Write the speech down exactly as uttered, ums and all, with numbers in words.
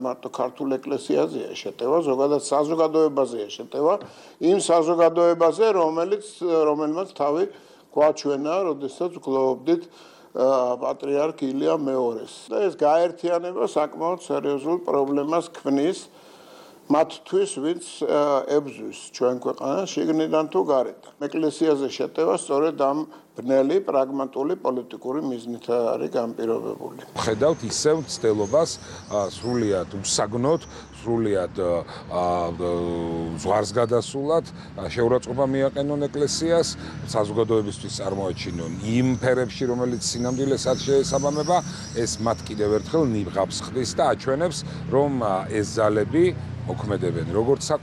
მარტო ქართულ ეკლესიაზეა შეტევა, ზოგადად საზოგადოებაზეა შეტევა, იმ საზოგადოებაზე, რომელიც რომელმაც თავი გვაჩვენა, როდესაც გლოვობდით პატრიარქ ილია მეორეს. და ეს გაერთიანება საკმაოდ სერიოზულ პრობლემას ქმნის მათთვის, ვინც ებზვის ჩვენ ქვეყანას შიგნიდან თუ გარედან. ეკლესიაზე შეტევა სწორედ ამ ბნელი, პრაგმატული პოლიტიკური მიზნით არის განპირობებული. ხედავთ ისევ ცდელობას სრულიად უსაგნოდ, სრულიად ზღვარს გადასულად შეურაცხყოფა მიაყენონ ეკლესიას, საზოგადოებისთვის წარმოაჩინონ იმ ფერებში, რომელიც სინამდვილეს არ შეესაბამება, ეს მათ კიდევ ერთხელ ნიღაბს ხდის და აჩვენებს, რომ ეს ძალები მოქმედებენ როგორც